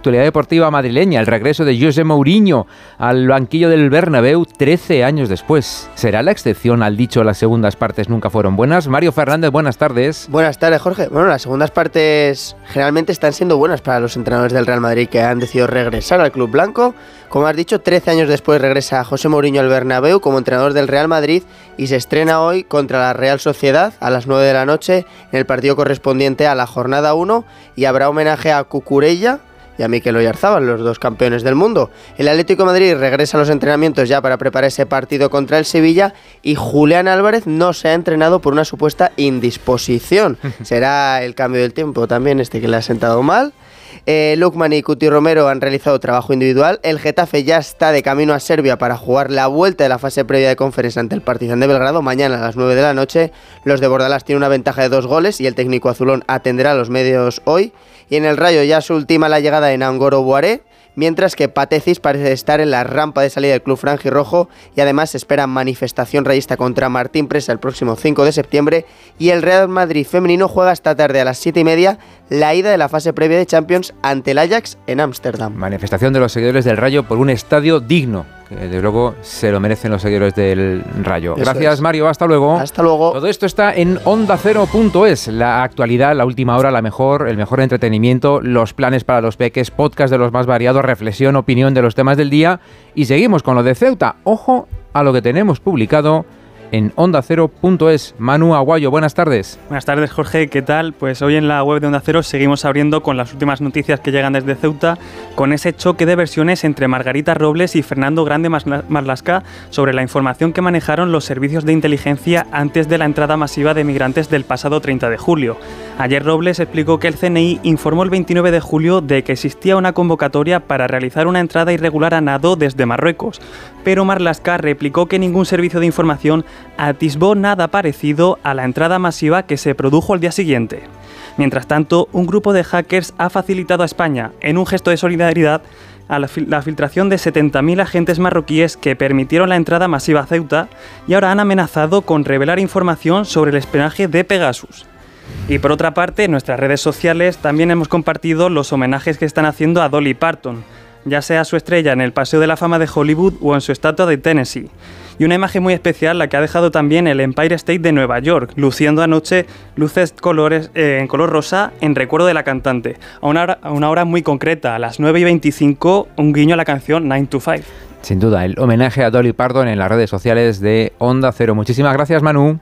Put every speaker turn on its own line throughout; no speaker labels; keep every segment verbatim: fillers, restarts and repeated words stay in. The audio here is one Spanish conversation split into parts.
actualidad deportiva madrileña, el regreso de José Mourinho al banquillo del Bernabéu trece años después. ¿Será la excepción al dicho las segundas partes nunca fueron buenas? Mario Fernández, buenas tardes.
Buenas tardes, Jorge. Bueno, las segundas partes generalmente están siendo buenas para los entrenadores del Real Madrid que han decidido regresar al club blanco. Como has dicho, trece años después regresa José Mourinho al Bernabéu como entrenador del Real Madrid y se estrena hoy contra la Real Sociedad a las nueve de la noche en el partido correspondiente a la jornada uno, y habrá homenaje a Cucurella y a Mikel Oyarzabal, los dos campeones del mundo. El Atlético de Madrid regresa a los entrenamientos ya para preparar ese partido contra el Sevilla, y Julián Álvarez no se ha entrenado por una supuesta indisposición. Será el cambio del tiempo también este que le ha sentado mal. Eh, Lukman y Cuti Romero han realizado trabajo individual. El Getafe ya está de camino a Serbia para jugar la vuelta de la fase previa de Conference ante el Partizan de Belgrado mañana a las nueve de la noche. Los de Bordalás tienen una ventaja de dos goles y el técnico azulón atenderá a los medios hoy. Y en el Rayo ya se ultima la llegada de Nangolo Boaré, mientras que Patecis parece estar en la rampa de salida del club franjirrojo, y además se espera manifestación rayista contra Martín Presa el próximo cinco de septiembre, y el Real Madrid femenino juega esta tarde a las siete y media la ida de la fase previa de Champions ante el Ajax en Ámsterdam.
Manifestación de los seguidores del Rayo por un estadio digno, que desde luego se lo merecen los seguidores del Rayo. Eso Gracias es. Mario, hasta luego.
Hasta luego.
Todo esto está en onda cero punto es, la actualidad, la última hora, la mejor, el mejor entretenimiento, los planes para los peques, podcast de los más variados, reflexión, opinión de los temas del día, y seguimos con lo de Ceuta. Ojo a lo que tenemos publicado en onda cero punto es. Manu Aguayo, buenas tardes.
Buenas tardes, Jorge, ¿qué tal? Pues hoy en la web de Onda Cero seguimos abriendo con las últimas noticias que llegan desde Ceuta, con ese choque de versiones entre Margarita Robles y Fernando Grande Marlaska sobre la información que manejaron los servicios de inteligencia antes de la entrada masiva de migrantes del pasado treinta de julio. Ayer Robles explicó que el C N I informó el veintinueve de julio de que existía una convocatoria para realizar una entrada irregular a nado desde Marruecos, pero Marlaska replicó que ningún servicio de información atisbó nada parecido a la entrada masiva que se produjo al día siguiente. Mientras tanto, un grupo de hackers ha facilitado a España, en un gesto de solidaridad, a la, fil- la filtración de setenta mil agentes marroquíes que permitieron la entrada masiva a Ceuta, y ahora han amenazado con revelar información sobre el espionaje de Pegasus. Y por otra parte, en nuestras redes sociales también hemos compartido los homenajes que están haciendo a Dolly Parton, ya sea su estrella en el Paseo de la Fama de Hollywood o en su estatua de Tennessee. Y una imagen muy especial la que ha dejado también el Empire State de Nueva York, luciendo anoche luces colores, eh, en color rosa en recuerdo de la cantante. A una, hora, a una hora muy concreta, a las nueve y veinticinco, un guiño a la canción nine to five.
Sin duda, el homenaje a Dolly Parton en las redes sociales de Onda Cero. Muchísimas gracias, Manu.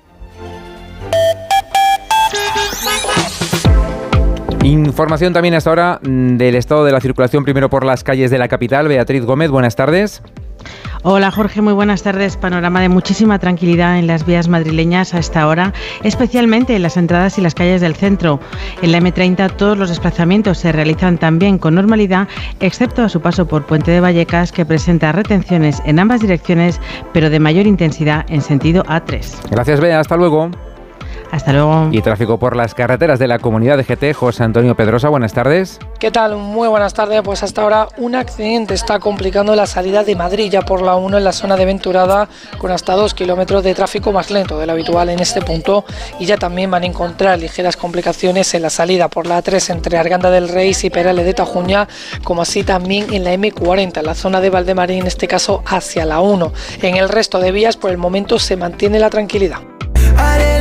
Información también hasta ahora del estado de la circulación, primero por las calles de la capital. Beatriz Gómez, buenas tardes.
Hola Jorge, muy buenas tardes. Panorama de muchísima tranquilidad en las vías madrileñas a esta hora, especialmente en las entradas y las calles del centro. En la eme treinta todos los desplazamientos se realizan también con normalidad, excepto a su paso por Puente de Vallecas, que presenta retenciones en ambas direcciones, pero de mayor intensidad en sentido A tres.
Gracias, Bea, hasta luego.
Hasta luego.
Y tráfico por las carreteras de la comunidad de G T. José Antonio Pedrosa, buenas tardes.
¿Qué tal? Muy buenas tardes. Pues hasta ahora un accidente está complicando la salida de Madrid ya por la uno en la zona de Venturada, con hasta dos kilómetros de tráfico más lento de lo habitual en este punto, y ya también van a encontrar ligeras complicaciones en la salida por la A tres entre Arganda del Rey y Perales de Tajuña, como así también en la eme cuarenta, en la zona de Valdemarín, en este caso hacia la uno. En el resto de vías por el momento se mantiene la tranquilidad.